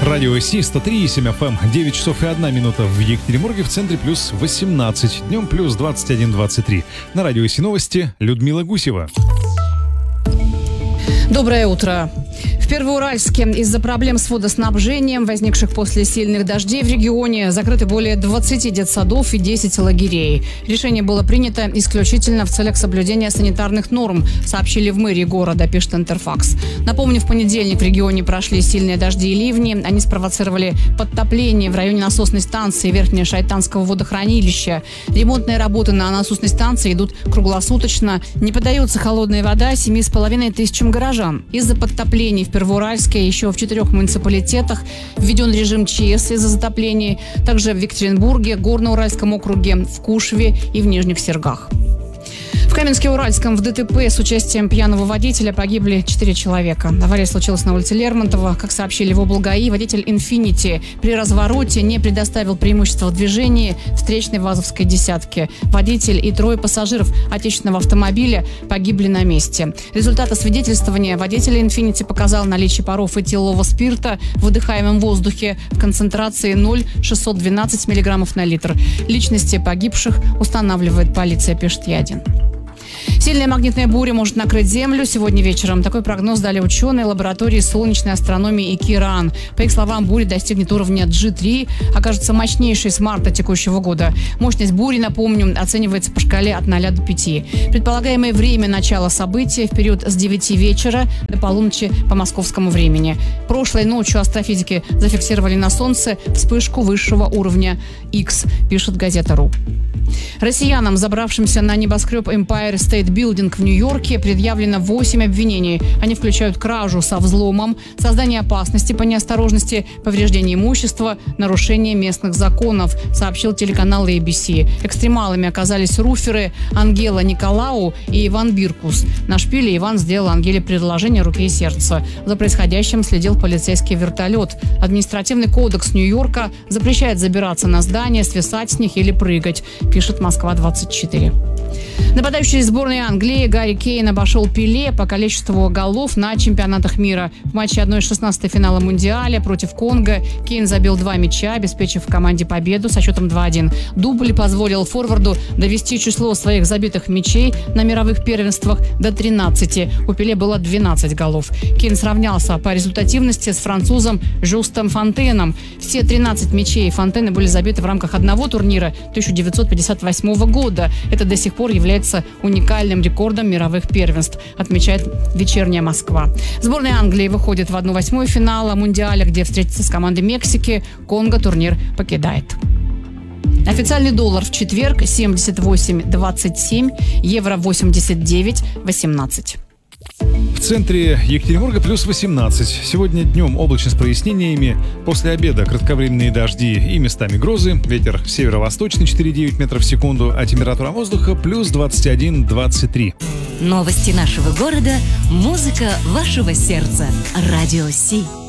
Радио Си 103,7 FM, 9 часов и 1 минута в Екатеринбурге, в центре плюс 18, днем плюс 21-23. На Радио Си новости Людмила Гусева. Доброе утро. В Первоуральске из-за проблем с водоснабжением, возникших после сильных дождей в регионе, закрыты более 20 детсадов и 10 лагерей. Решение было принято исключительно в целях соблюдения санитарных норм, сообщили в мэрии города, пишет Интерфакс. Напомню, в понедельник в регионе прошли сильные дожди и ливни. Они спровоцировали подтопление в районе насосной станции Верхнешайтанского водохранилища. Ремонтные работы на насосной станции идут круглосуточно. Не подается холодная вода 7,5 тысячам горожан. Из-за подтоплений в Первоуральске еще в 4 муниципалитетах введен режим ЧС из-за затоплений. Также в Екатеринбурге, Горно-Уральском округе, в Кушве и в Нижних Сергах. В Каменске-Уральском в ДТП с участием пьяного водителя погибли 4 человека. Авария случилась на улице Лермонтова. Как сообщили в облгаи, водитель «Инфинити» при развороте не предоставил преимущества в движении встречной ВАЗовской десятки. Водитель и 3 пассажиров отечественного автомобиля погибли на месте. Результат освидетельствования водителя «Инфинити» показал наличие паров этилового спирта в выдыхаемом воздухе в концентрации 0,612 мг на литр. Личности погибших устанавливает полиция, пишет Ядин. Сильная магнитная буря может накрыть Землю сегодня вечером. Такой прогноз дали ученые лаборатории солнечной астрономии и КИРАН. По их словам, буря достигнет уровня G3, окажется мощнейшей с марта текущего года. Мощность бури, напомню, оценивается по шкале от 0 до 5. Предполагаемое время начала события в период с 9 вечера до полуночи по московскому времени. Прошлой ночью астрофизики зафиксировали на Солнце вспышку высшего уровня X, пишет газета.ру. Россиянам, забравшимся на небоскреб Empire State Building в Нью-Йорке, предъявлено 8 обвинений. Они включают кражу со взломом, создание опасности по неосторожности, повреждение имущества, нарушение местных законов, сообщил телеканал ABC. Экстремалами оказались руферы Ангела Николау и Иван Биркус. На шпиле Иван сделал Ангеле предложение руки и сердца. За происходящим следил полицейский вертолет. Административный кодекс Нью-Йорка запрещает забираться на здания, свисать с них или прыгать, пишет Москва-24. Нападающий сборной Англии Гарри Кейн обошел Пеле по количеству голов на чемпионатах мира. В матче 1/16 финала Мундиаля против Конго Кейн забил 2 мяча, обеспечив команде победу со счетом 2-1. Дубль позволил форварду довести число своих забитых мячей на мировых первенствах до 13. У Пеле было 12 голов. Кейн сравнялся по результативности с французом Жюстом Фонтеном. Все 13 мячей Фонтена были забиты в рамках одного турнира 1958 года. Это до сих пор является уникальным рекордом мировых первенств, отмечает «Вечерняя Москва». Сборная Англии выходит в 1/8 финала Мундиаля, где встретится с командой Мексики. Конго турнир покидает. Официальный доллар в четверг 78.27, евро 89.18. В центре Екатеринбурга плюс 18. Сегодня днем облачно с прояснениями. После обеда кратковременные дожди и местами грозы. Ветер северо-восточный 4,9 метров в секунду, а температура воздуха плюс 21-23. Новости нашего города, музыка вашего сердца. Радио Си.